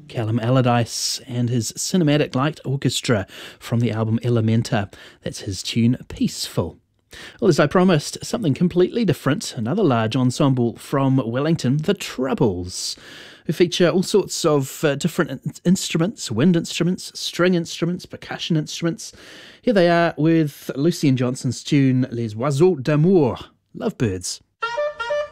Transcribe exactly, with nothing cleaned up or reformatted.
Callum Allardyce and his cinematic light orchestra from the album Elementa. That's his tune Peaceful. Well, as I promised, something completely different, another large ensemble from Wellington, The Troubles, who feature all sorts of uh, different in- instruments, wind instruments, string instruments, percussion instruments. Here they are with Lucien Johnson's tune Les Oiseaux d'Amour, Lovebirds.